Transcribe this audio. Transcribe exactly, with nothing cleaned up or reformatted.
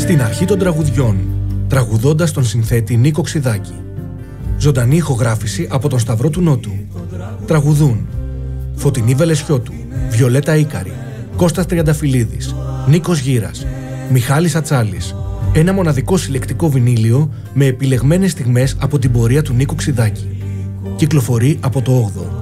Στην αρχή των τραγουδιών, τραγουδώντας τον συνθέτη Νίκο Ξιδάκη. Ζωντανή ηχογράφηση από τον Σταυρό του Νότου. Τραγουδούν Φωτεινή Βελεσιώτου, Βιολέτα Ίκαρη, Κώστας Τριανταφυλλίδης, Νίκος Γύρας, Μιχάλης Ατσάλης. Ένα μοναδικό συλλεκτικό βινίλιο με επιλεγμένες στιγμές από την πορεία του Νίκου Ξιδάκη. Κυκλοφορεί από το όγδοο.